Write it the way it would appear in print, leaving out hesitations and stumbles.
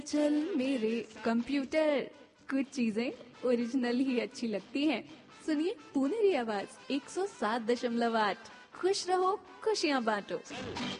चल मेरे कंप्यूटर, कुछ चीजें ओरिजिनल ही अच्छी लगती हैं। सुनिए पुनेरी आवाज 107.8। खुश रहो, खुशियां बांटो।